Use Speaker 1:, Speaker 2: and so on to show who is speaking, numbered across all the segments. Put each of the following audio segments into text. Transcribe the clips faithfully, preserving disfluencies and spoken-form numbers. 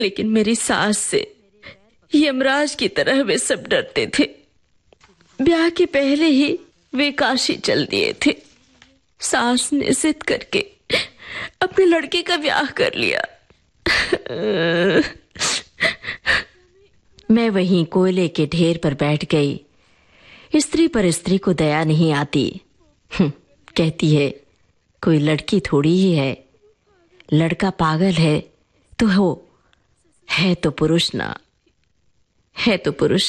Speaker 1: लेकिन मेरी सास से यमराज की तरह वे सब डरते थे। ब्याह के पहले ही वे काशी चल दिए थे। सास ने जिद करके अपने लड़के का ब्याह कर लिया।
Speaker 2: मैं वहीं कोयले के ढेर पर बैठ गई। स्त्री पर स्त्री को दया नहीं आती। कहती है कोई लड़की थोड़ी ही है, लड़का पागल है तो हो, है तो पुरुष ना, है तो पुरुष।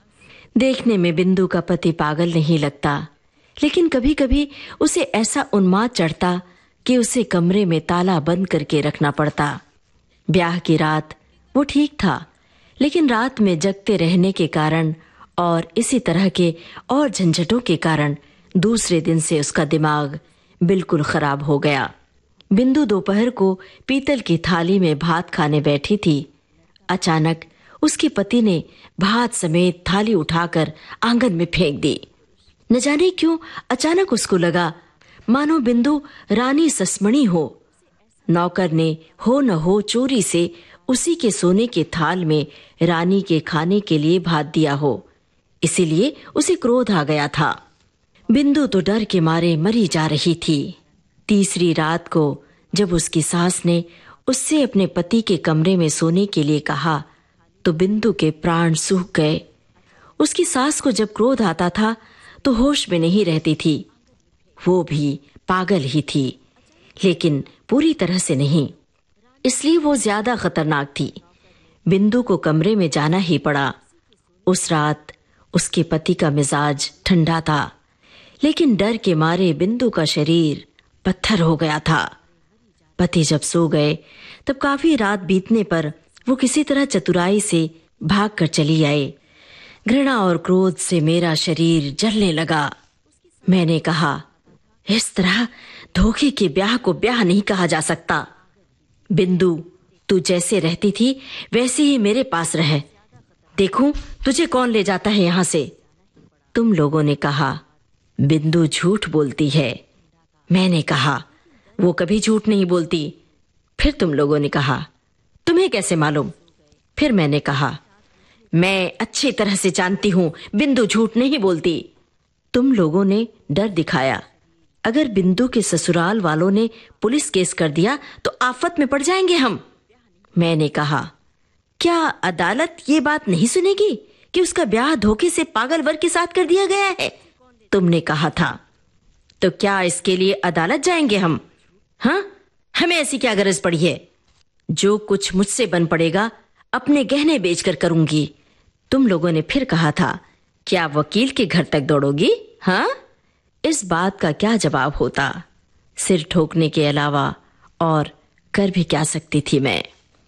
Speaker 2: देखने में बिंदु का पति पागल नहीं लगता, लेकिन कभी कभी उसे ऐसा उन्माद चढ़ता कि उसे कमरे में ताला बंद करके रखना पड़ता। ब्याह की रात वो ठीक था, लेकिन रात में जगते रहने के कारण और इसी तरह के और झंझटों के कारण दूसरे दिन से उसका दिमाग बिल्कुल खराब हो गया। बिंदु दोपहर को पीतल की थाली में भात खाने बैठी थी। अचानक उसके पति ने भात समेत थाली उठाकर आंगन में फेंक दी। न जाने क्यों अचानक उसको लगा मानो बिंदु रानी ससमणी हो। नौकर ने हो न हो चोरी से उसी के सोने के थाल में रानी के खाने के लिए भात दिया हो, इसीलिए उसे क्रोध आ गया था। बिंदु तो डर के मारे मरी जा रही थी। तीसरी रात को जब उसकी सास ने उससे अपने पति के कमरे में सोने के लिए कहा तो बिंदु के प्राण सूख गए। उसकी सास को जब क्रोध आता था तो होश में नहीं रहती थी। वो भी पागल ही थी, लेकिन पूरी तरह से नहीं, इसलिए वो ज्यादा खतरनाक थी। बिंदु को कमरे में जाना ही पड़ा। उस रात उसके पति का मिजाज ठंडा था, लेकिन डर के मारे बिंदु का शरीर पत्थर हो गया था। पति जब सो गए तब काफी रात बीतने पर वो किसी तरह चतुराई से भागकर चली आई। घृणा और क्रोध से मेरा शरीर जलने लगा। मैंने कहा, इस तरह धोखे के ब्याह को ब्याह नहीं कहा जा सकता। बिंदु, तू जैसे रहती थी वैसे ही मेरे पास रह। देखूं तुझे कौन ले जाता है यहां से। तुम लोगों ने कहा बिंदु झूठ बोलती है। मैंने कहा वो कभी झूठ नहीं बोलती। फिर तुम लोगों ने कहा तुम्हें कैसे मालूम। फिर मैंने कहा मैं अच्छी तरह से जानती हूं बिंदु झूठ नहीं बोलती। तुम लोगों ने डर दिखाया। अगर बिंदु के ससुराल वालों ने पुलिस केस कर दिया तो आफत में पड़ जाएंगे हम। मैंने कहा क्या अदालत ये बात नहीं सुनेगी कि उसका ब्याह धोखे से पागल वर्ग के साथ कर दिया गया है। तुमने कहा था तो क्या इसके लिए अदालत जाएंगे हम? हाँ, हमें ऐसी क्या गरज पड़ी है। जो कुछ मुझसे बन पड़ेगा अपने गहने बेचकर करूंगी। तुम लोगों ने फिर कहा था क्या वकील के घर तक दौड़ोगी? हाँ, इस बात का क्या जवाब होता। सिर ठोकने के अलावा और कर भी क्या सकती थी मैं।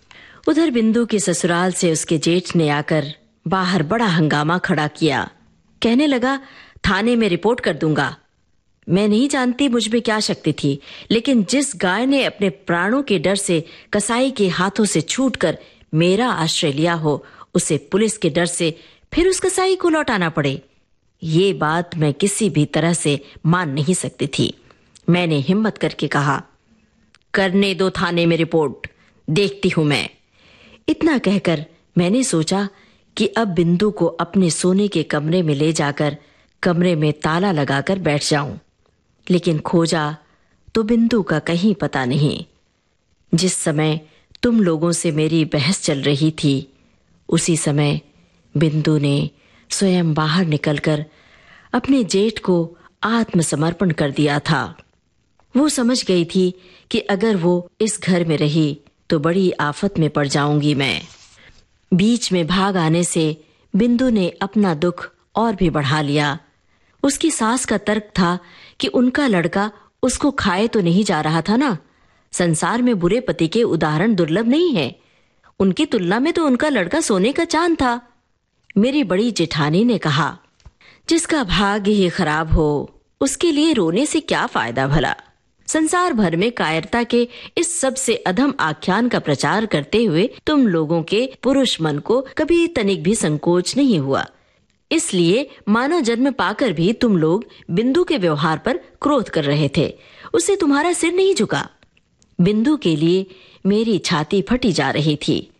Speaker 2: उधर बिंदु के ससुराल से उसके जेठ ने आकर बाहर बड़ा हंगामा खड़ा किया। कहने लगा थाने में रिपोर्ट कर दूंगा। मैं नहीं जानती मुझ में क्या शक्ति थी, लेकिन जिस गाय ने अपने प्राणों के डर से कसाई के हाथों से छूटकर मेरा आश्रय लिया हो, उसे पुलिस के डर से फिर उस कसाई को लौटाना पड़े, ये बात मैं किसी भी तरह से मान नहीं सकती थी। मैंने हिम्मत करके कहा करने दो थाने में रिपोर्ट, देखती हूं मैं। इतना कहकर मैंने सोचा कि अब बिंदु को अपने सोने के कमरे में ले जाकर कमरे में ताला लगाकर बैठ जाऊं, लेकिन खोजा तो बिंदु का कहीं पता नहीं। जिस समय तुम लोगों से मेरी बहस चल रही थी, उसी समय बिंदु ने स्वयं बाहर निकलकर अपने जेठ को आत्मसमर्पण कर दिया था। वो समझ गई थी कि अगर वो इस घर में रही तो बड़ी आफत में पड़ जाऊंगी मैं। बीच में भाग आने से बिंदु ने अपना दुख और भी बढ़ा लिया। उसकी सास का तर्क था कि उनका लड़का उसको खाए तो नहीं जा रहा था ना। संसार में बुरे पति के उदाहरण दुर्लभ नहीं है। उनकी तुलना में तो उनका लड़का सोने का चांद था। मेरी बड़ी जेठानी ने कहा जिसका भाग्य ही खराब हो उसके लिए रोने से क्या फायदा भला। संसार भर में कायरता के इस सबसे अधम आख्यान का प्रचार करते हुए तुम लोगों के पुरुष मन को कभी तनिक भी संकोच नहीं हुआ। इसलिए मानव जन्म पाकर भी तुम लोग बिंदु के व्यवहार पर क्रोध कर रहे थे। उसे तुम्हारा सिर नहीं झुका। बिंदु के लिए मेरी छाती फटी जा रही थी।